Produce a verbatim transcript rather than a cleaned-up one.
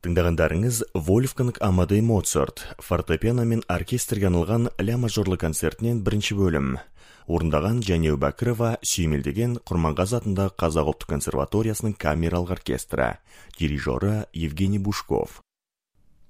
Тыңдағандарыңыз Вольфганг Амадей Моцарт фортепиано мен оркестрге арналған ля мажорлы концертінен бірінші бөлім. Орындаған Жәнеу Бәкірова сүйемелдеген Құрманғазы атындағы Қазақ ұлттық консерваториясының камералық оркестрі, дирижері Евгений Бушков.